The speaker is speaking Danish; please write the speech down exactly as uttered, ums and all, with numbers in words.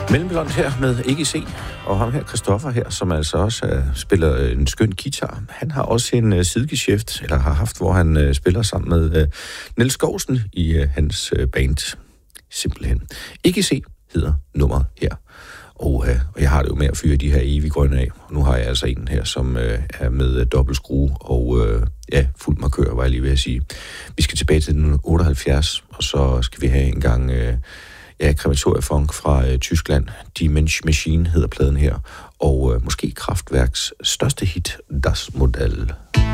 Mellemblond her med Ikke Se, og ham her, Christoffer her, som altså også uh, spiller en skøn guitar. Han har også en uh, sidegeschæft, eller har haft, hvor han uh, spiller sammen med uh, Niels Skovsen i uh, hans uh, band. Simpelthen. Ikke Se hedder nummeret her. Og, uh, og jeg har det jo med at fyre de her evige grønne af. Og nu har jeg altså en her, som uh, er med uh, dobbeltskrue og uh, ja, fuld markør, var jeg lige ved at sige. Vi skal tilbage til nitten otteoghalvfjerds, og så skal vi have en gang... Uh, Ja, krematoriefunk fra øh, Tyskland. Die Mensch Machine hedder pladen her. Og øh, måske Kraftwerks største hit, Das Modell.